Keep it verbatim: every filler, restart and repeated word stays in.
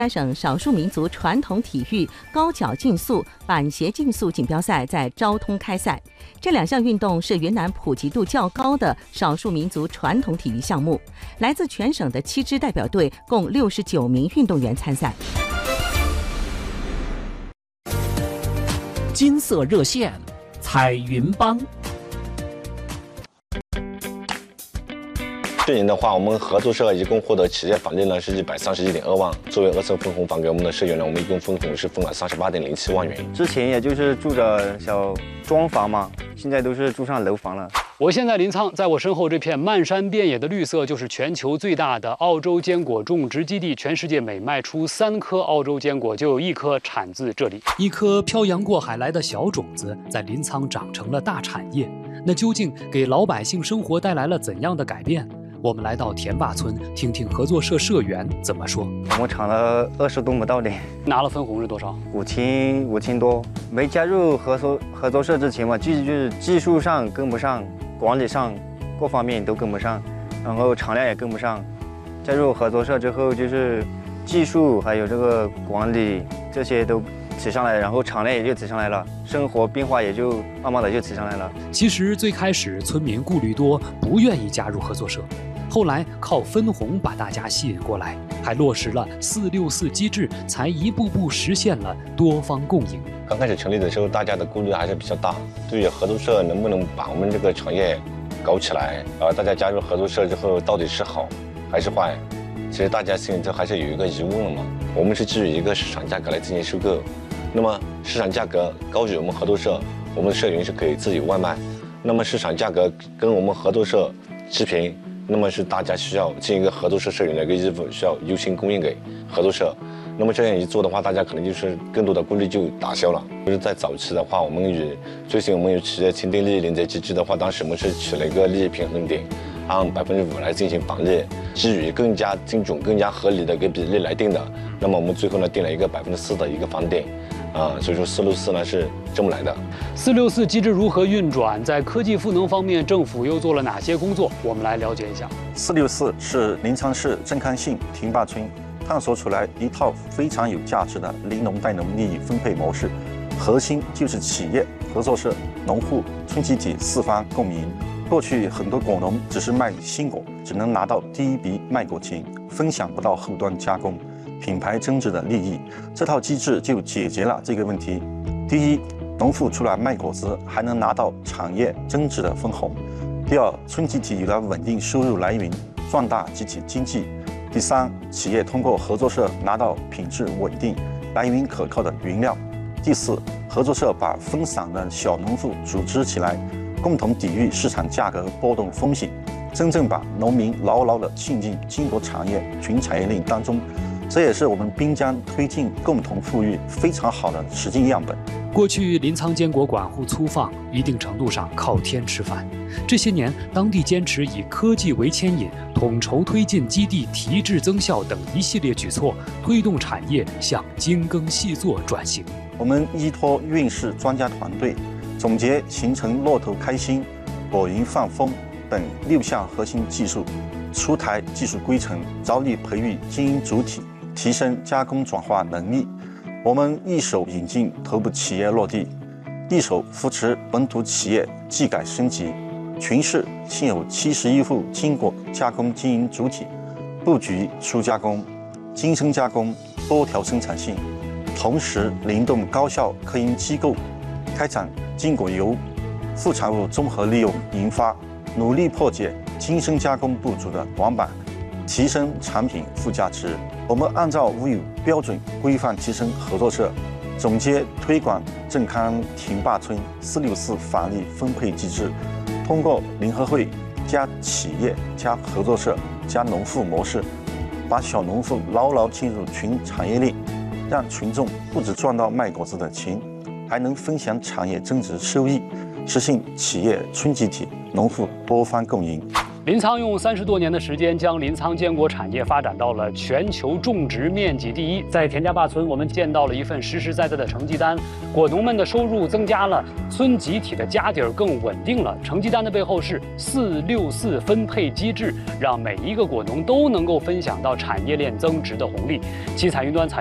该省少数民族传统体育高脚竞速、板鞋竞速锦标赛在昭通开赛。这两项运动是云南普及度较高的少数民族传统体育项目。来自全省的七支代表队，共六十九名运动员参赛。 金色热线，彩云帮。 去年的话，我们合作社一共获得企业返利呢是一百三十一点二万，作为二次分红返给我们的社员呢，我们一共分红是分了三十八点零七万元。 之前也就是住着小庄房嘛，现在都是住上楼房了。 我现在临沧，在我身后这片漫山遍野的绿色，就是全球最大的澳洲坚果种植基地。全世界每卖出三颗澳洲坚果，就有一颗产自这里。 一颗漂洋过海来的小种子，在临沧长成了大产业。那究竟给老百姓生活带来了怎样的改变？我们来到田坝村，听听合作社社员怎么说。 我们产了二十多亩稻田， 拿了分红是多少？ 五千五千多。没加入合作合作社之前嘛，就是就是技术上跟不上，管理上各方面都跟不上，然后产量也跟不上。加入合作社之后，就是技术还有这个管理这些都提上来，然后产量也就提上来了，生活变化也就慢慢的就提上来了。 其实最开始村民顾虑多，不愿意加入合作社。后来靠分红把大家吸引过来，还落实了四六四机制，才一步步实现了多方共赢。 刚开始成立的时候，大家的顾虑还是比较大，对于合作社能不能把我们这个产业搞起来，呃，大家加入合作社之后到底是好还是坏？其实大家心里头还是有一个疑问了嘛。我们是基于一个市场价格来进行收购，那么市场价格高于我们合作社，我们的社员是可以自有外卖；那么市场价格跟我们合作社持平。那么是大家需要进一个合作社社员的一个衣服需要优先供应给合作社，那么这样一做的话，大家可能就是更多的顾虑就打消了。就是在早期的话，我们与最近我们与企业签订利益连接机制的话，当时我们是取了一个利益平衡点，按百分之五来进行返利，基于更加精准、更加合理的一个比例来定的。那么我们最后呢定了一个百分之四的一个返点。啊、呃，所以说四六四呢是这么来的。 四六四机制如何运转？在科技赋能方面，政府又做了哪些工作？我们来了解一下。 四六四是临沧市正康县田坝村探索出来一套非常有价值的林农代农利益分配模式，核心就是企业、合作社、农户、村集体四方共赢。过去很多果农只是卖新果，只能拿到第一笔卖果钱，分享不到后端加工、品牌增值的利益。这套机制就解决了这个问题。第一，农户除了卖果子，还能拿到产业增值的分红。第二，村集体有了稳定收入来源，壮大集体经济。第三，企业通过合作社拿到品质稳定、来源可靠的原料。第四，合作社把分散的小农户组织起来，共同抵御市场价格波动风险，真正把农民牢牢地浸进坚果产业全产业链当中。这也是我们滨江推进共同富裕非常好的实践样本。 过去临沧坚果管护粗放，一定程度上靠天吃饭。这些年，当地坚持以科技为牵引，统筹推进基地提质增效等一系列举措，推动产业向精耕细作转型。 我们依托院士专家团队，总结形成骆头开心、果园放风等六项核心技术，出台技术规程，着力培育经营主体，提升加工转化能力。我们一手引进头部企业落地，一手扶持本土企业技改升级。全市现有七十一户坚果加工经营主体，布局初加工、精深加工多条生产线，同时联动高校科研机构，开展坚果油、副产物综合利用研发，努力破解精深加工不足的短板，提升产品附加值。我们按照物有标准规范提升合作社，总结推广正康田坝村四六四返利分配机制，通过联合会加企业加合作社加农户模式，把小农户牢牢进入全产业链，让群众不只赚到卖果子的钱，还能分享产业增值收益，实现企业村集体、农户多方共赢。 临沧用三十多年的时间，将临沧坚果产业发展到了全球种植面积第一。在田家坝村，我们见到了一份实实在在的成绩单，果农们的收入增加了，村集体的家底儿更稳定了。成绩单的背后是四六四分配机制，让每一个果农都能够分享到产业链增值的红利。七彩云端采